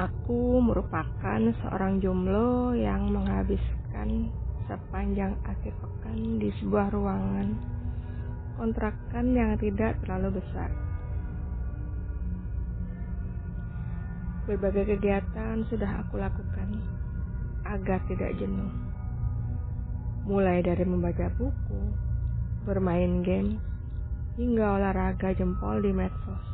Aku merupakan seorang jomblo yang menghabiskan sepanjang akhir pekan di sebuah ruangan kontrakan yang tidak terlalu besar. Berbagai kegiatan sudah aku lakukan agar tidak jenuh. Mulai dari membaca buku, bermain game, hingga olahraga jempol di medsos.